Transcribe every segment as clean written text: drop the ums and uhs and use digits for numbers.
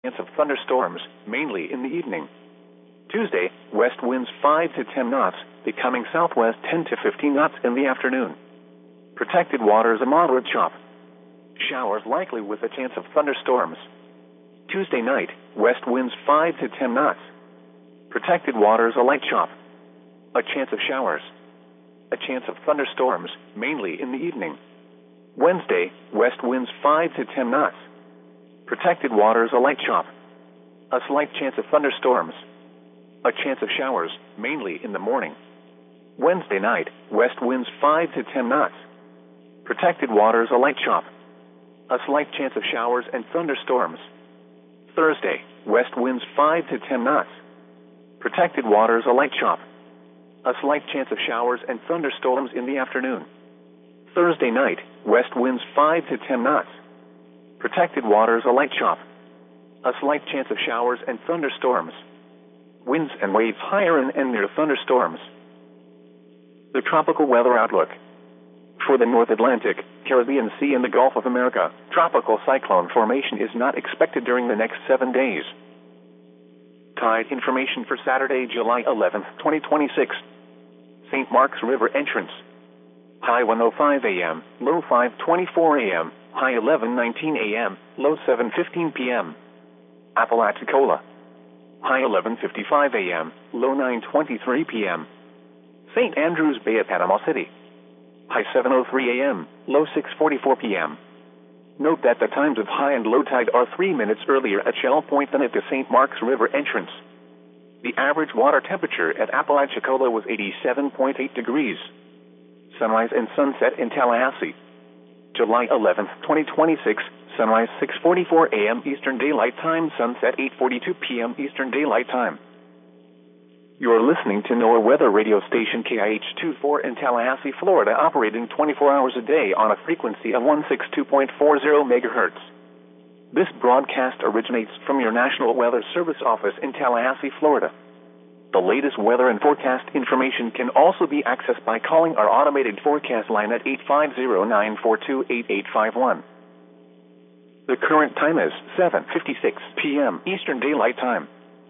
Chance of thunderstorms, mainly in the evening. Tuesday, west winds 5 to 10 knots, becoming southwest 10 to 15 knots in the afternoon. Protected waters a moderate chop. Showers likely with a chance of thunderstorms. Tuesday night, west winds 5 to 10 knots. Protected waters a light chop. A chance of showers. A chance of thunderstorms, mainly in the evening. Wednesday, west winds 5 to 10 knots. Protected waters a light chop. A slight chance of thunderstorms. A chance of showers, mainly in the morning. Wednesday night, west winds 5 to 10 knots. Protected waters a light chop. A slight chance of showers and thunderstorms. Thursday, west winds 5 to 10 knots. Protected waters a light chop. A slight chance of showers and thunderstorms in the afternoon. Thursday night, west winds 5 to 10 knots. Protected waters a light chop. A slight chance of showers and thunderstorms. Winds and waves higher and near thunderstorms. The tropical weather outlook. For the North Atlantic, Caribbean Sea and the Gulf of America, tropical cyclone formation is not expected during the next 7 days. Tide information for Saturday, July 11, 2026. St. Mark's River entrance. High 1:05 a.m., low 5:24 a.m., high 11:19 a.m., low 7:15 p.m. Apalachicola. High 11:55 a.m., low 9:23 p.m. St. Andrews Bay at Panama City. High 7:03 a.m., low 6:44 p.m. Note that the times of high and low tide are 3 minutes earlier at Shell Point than at the St. Mark's River entrance. The average water temperature at Apalachicola was 87.8 degrees. Sunrise and sunset in Tallahassee. July 11, 2026, sunrise 6:44 a.m. Eastern Daylight Time, sunset 8:42 p.m. Eastern Daylight Time. You're listening to NOAA weather radio station KIH-24 in Tallahassee, Florida, operating 24 hours a day on a frequency of 162.40 MHz. This broadcast originates from your National Weather Service office in Tallahassee, Florida. The latest weather and forecast information can also be accessed by calling our automated forecast line at 850-942-8851. The current time is 7:56 p.m. Eastern Daylight Time.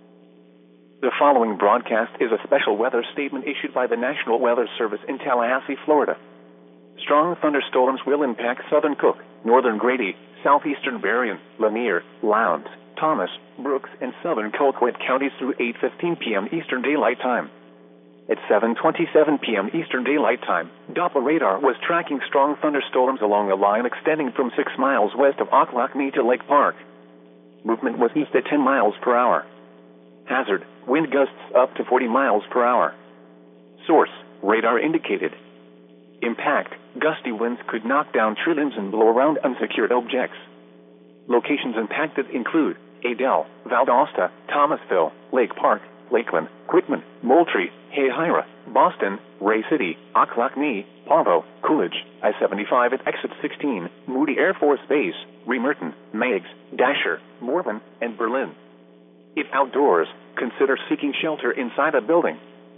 The following broadcast is a special weather statement issued by the National Weather Service in Tallahassee, Florida. Strong thunderstorms will impact southern Cook, northern Grady, southeastern Berrien, Lanier, Lowndes, Thomas, Brooks, and southern Colquitt counties through 8:15 p.m. Eastern Daylight Time. At 7:27 p.m. Eastern Daylight Time, Doppler radar was tracking strong thunderstorms along a line extending from 6 miles west of Ocklacknee to Lake Park. Movement was east at 10 miles per hour. Hazard, wind gusts up to 40 miles per hour. Source, radar indicated. Impact, gusty winds could knock down tree limbs and blow around unsecured objects. Locations impacted include Adel, Valdosta, Thomasville, Lake Park, Lakeland, Quitman, Moultrie, Hayhira, Boston, Ray City, Ocklacknee, Pavo, Coolidge, I-75 at Exit 16, Moody Air Force Base, Remerton, Meigs, Dasher, Morven, and Berlin. If outdoors, consider seeking shelter inside a building.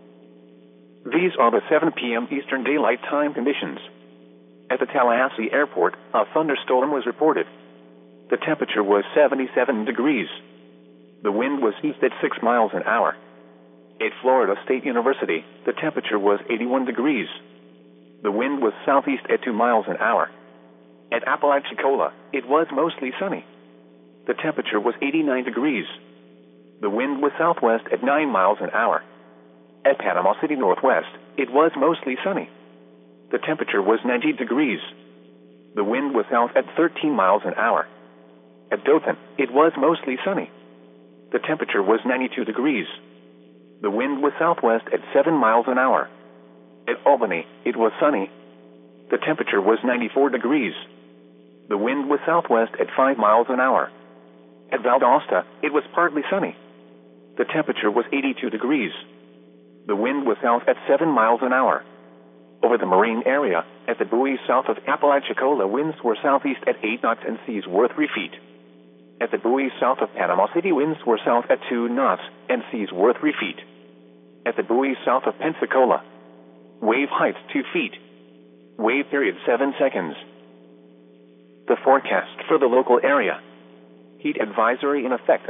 These are the 7 p.m. Eastern Daylight Time conditions. At the Tallahassee Airport, a thunderstorm was reported. The temperature was 77 degrees. The wind was east at 6 miles an hour. At Florida State University, the temperature was 81 degrees. The wind was southeast at 2 miles an hour. At Apalachicola, it was mostly sunny. The temperature was 89 degrees. The wind was southwest at 9 miles an hour. At Panama City Northwest, it was mostly sunny. The temperature was 90 degrees. The wind was south at 13 miles an hour. At Dothan, it was mostly sunny. The temperature was 92 degrees. The wind was southwest at 7 miles an hour. At Albany, it was sunny. The temperature was 94 degrees. The wind was southwest at 5 miles an hour. At Valdosta, it was partly sunny. The temperature was 82 degrees. The wind was south at 7 miles an hour. Over the marine area, at the buoys south of Apalachicola, winds were southeast at 8 knots and seas were 3 feet. At the buoys south of Panama City, winds were south at 2 knots and seas were 3 feet. At the buoys south of Pensacola, wave height 2 feet. Wave period 7 seconds. The forecast for the local area. Heat advisory in effect